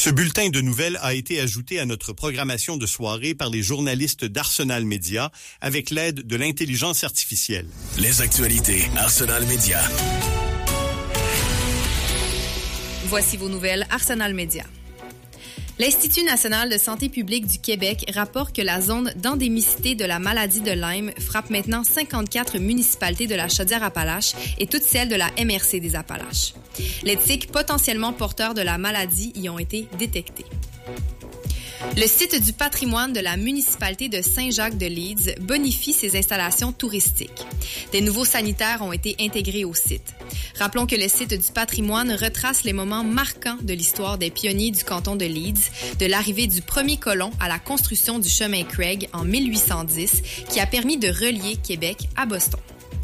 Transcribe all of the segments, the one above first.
Ce bulletin de nouvelles a été ajouté à notre programmation de soirée par les journalistes d'Arsenal Média avec l'aide de l'intelligence artificielle. Les actualités Arsenal Média. Voici vos nouvelles Arsenal Média. L'Institut national de santé publique du Québec rapporte que la zone d'endémicité de la maladie de Lyme frappe maintenant 54 municipalités de la Chaudière-Appalaches et toutes celles de la MRC des Appalaches. Les tiques potentiellement porteurs de la maladie y ont été détectés. Le site du patrimoine de la municipalité de Saint-Jacques-de-Leeds bonifie ses installations touristiques. Des nouveaux sanitaires ont été intégrés au site. Rappelons que le site du patrimoine retrace les moments marquants de l'histoire des pionniers du canton de Leeds, de l'arrivée du premier colon à la construction du chemin Craig en 1810, qui a permis de relier Québec à Boston.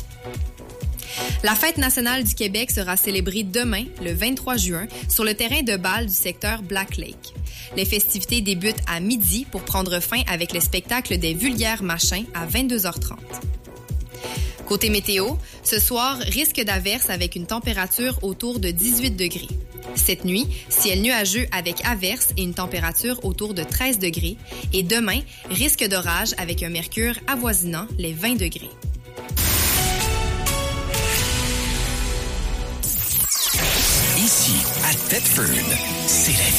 La Fête nationale du Québec sera célébrée demain, le 23 juin, sur le terrain de bal du secteur Black Lake. Les festivités débutent à midi pour prendre fin avec le spectacle des Vulgaires Machins à 22h30. Côté météo, ce soir, risque d'averse avec une température autour de 18 degrés. Cette nuit, ciel nuageux avec averse et une température autour de 13 degrés. Et demain, risque d'orage avec un mercure avoisinant les 20 degrés. Ici, à Thetford, c'est la vie.